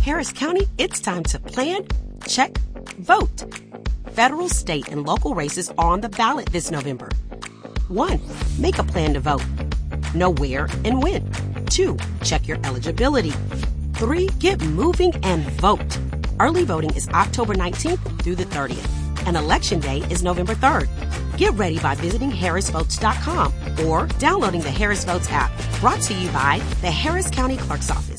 Harris County, it's time to plan, check, vote. Federal, state, and local races are on the ballot this November. 1. Make a plan to vote. Know where and when. 2. Check your eligibility. 3. Get moving and vote. Early voting is October 19th through the 30th, and Election Day is November 3rd. Get ready by visiting harrisvotes.com or downloading the Harris Votes app, brought to you by the Harris County Clerk's Office.